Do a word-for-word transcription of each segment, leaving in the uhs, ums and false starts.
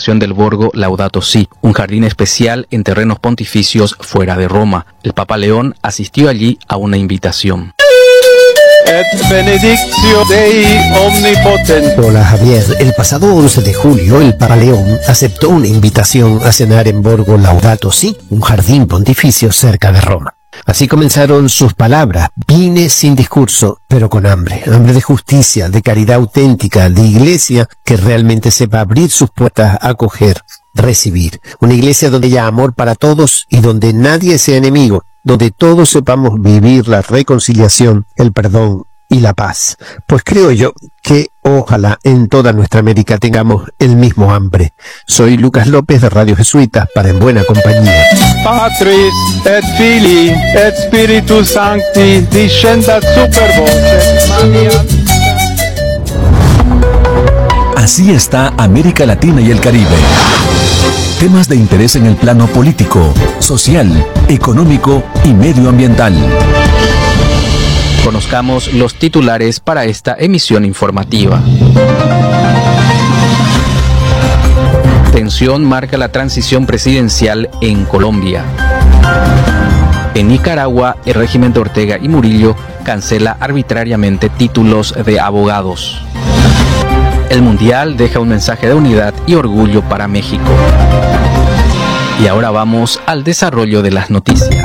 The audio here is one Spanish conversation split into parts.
inauguración del Borgo Laudato Si, un jardín especial en terrenos pontificios fuera de Roma. El Papa León asistió allí a una invitación. Et benedictio Dei omnipotens. Hola Javier, el pasado once de julio el Papa León aceptó una invitación a cenar en Borgo Laudato Si, un jardín pontificio cerca de Roma. Así comenzaron sus palabras: vine sin discurso, pero con hambre, hambre de justicia, de caridad auténtica, de iglesia que realmente sepa abrir sus puertas, acoger, recibir. Una iglesia donde haya amor para todos y donde nadie sea enemigo, donde todos sepamos vivir la reconciliación, el perdón y la paz. Pues creo yo que ojalá en toda nuestra América tengamos el mismo hambre. Soy Lucas López de Radio Jesuitas para En Buena Compañía. Patris et Filii et Spiritus Sancti discendat super voces Maria. Así está América Latina y el Caribe. Temas de interés en el plano político, social, económico y medioambiental. Conozcamos los titulares para esta emisión informativa. Tensión marca la transición presidencial en Colombia. En Nicaragua, el régimen de Ortega y Murillo cancela arbitrariamente títulos de abogados. El Mundial deja un mensaje de unidad y orgullo para México. Y ahora vamos al desarrollo de las noticias.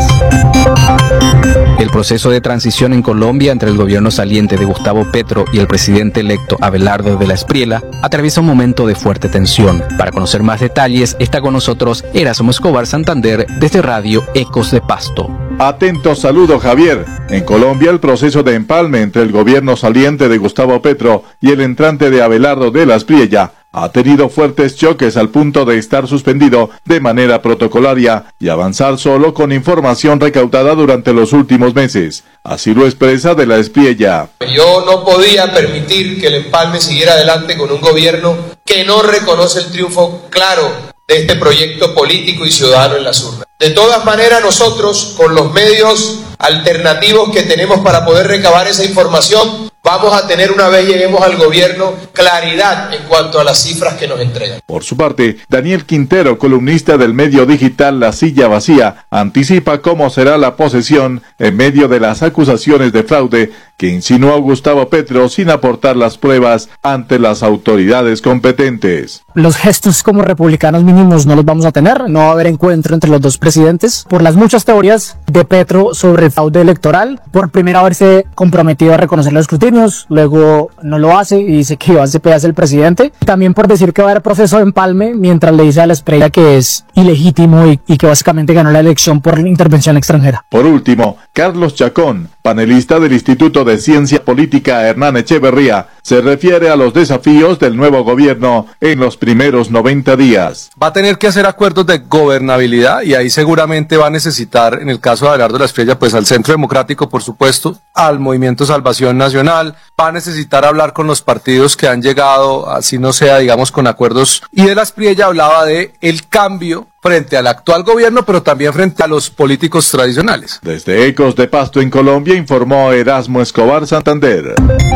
El proceso de transición en Colombia entre el gobierno saliente de Gustavo Petro y el presidente electo Abelardo de la Espriella atraviesa un momento de fuerte tensión. Para conocer más detalles, está con nosotros Erasmo Escobar Santander desde Radio Ecos de Pasto. Atento saludo, Javier. En Colombia, el proceso de empalme entre el gobierno saliente de Gustavo Petro y el entrante de Abelardo de la Espriella ha tenido fuertes choques al punto de estar suspendido de manera protocolaria y avanzar solo con información recaudada durante los últimos meses. Así lo expresa de la Espriella. Yo no podía permitir que el empalme siguiera adelante con un gobierno que no reconoce el triunfo claro de este proyecto político y ciudadano en las urnas. De todas maneras, nosotros, con los medios alternativos que tenemos para poder recabar esa información, vamos a tener, una vez lleguemos al gobierno, claridad en cuanto a las cifras que nos entregan. Por su parte, Daniel Quintero, columnista del medio digital La Silla Vacía, anticipa cómo será la posesión en medio de las acusaciones de fraude que insinuó Gustavo Petro sin aportar las pruebas ante las autoridades competentes. Los gestos como republicanos mínimos no los vamos a tener, no va a haber encuentro entre los dos presidentes por las muchas teorías de Petro sobre fraude electoral. Por primero haberse comprometido a reconocer los escrutinios, luego no lo hace y dice que Iván Cepeda es el presidente. También por decir que va a haber proceso de empalme mientras le dice a la Espriella que es ilegítimo y, y que básicamente ganó la elección por intervención extranjera. Por último, Carlos Chacón, panelista del Instituto de Ciencia Política Hernán Echeverría, se refiere a los desafíos del nuevo gobierno en los primeros noventa días. Va a tener que hacer acuerdos de gobernabilidad y ahí seguramente va a necesitar, en el caso de Abelardo de la Espriella, pues al Centro Democrático, por supuesto, al Movimiento Salvación Nacional, va a necesitar hablar con los partidos que han llegado, así no sea, digamos, con acuerdos. Y de la Espriella hablaba de el cambio frente al actual gobierno, pero también frente a los políticos tradicionales. Desde Ecos de Pasto en Colombia informó Erasmo Escobar Santander.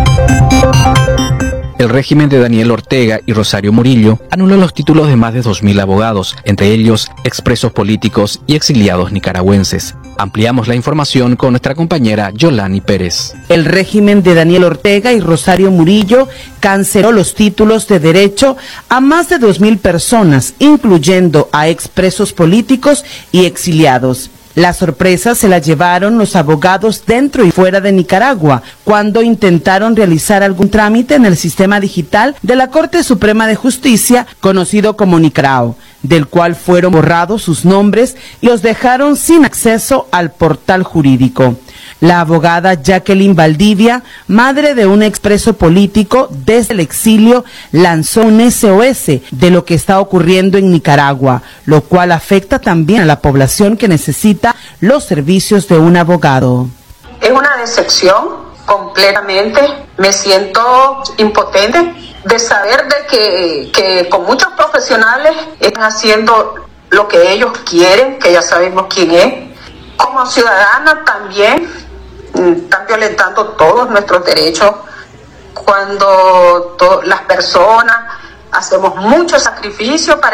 El régimen de Daniel Ortega y Rosario Murillo anuló los títulos de más de dos mil abogados, entre ellos expresos políticos y exiliados nicaragüenses. Ampliamos la información con nuestra compañera Yolani Pérez. El régimen de Daniel Ortega y Rosario Murillo canceló los títulos de derecho a más de dos mil personas, incluyendo a expresos políticos y exiliados. La sorpresa se la llevaron los abogados dentro y fuera de Nicaragua cuando intentaron realizar algún trámite en el sistema digital de la Corte Suprema de Justicia, conocido como Nicrao, del cual fueron borrados sus nombres y los dejaron sin acceso al portal jurídico. La abogada Jacqueline Valdivia, madre de un expreso político desde el exilio, lanzó un S O S de lo que está ocurriendo en Nicaragua, lo cual afecta también a la población que necesita los servicios de un abogado. Es una decepción completamente, me siento impotente de saber de que, que con muchos profesionales están haciendo lo que ellos quieren, que ya sabemos quién es. Como ciudadana también están violentando todos nuestros derechos cuando to- las personas hacemos mucho sacrificio para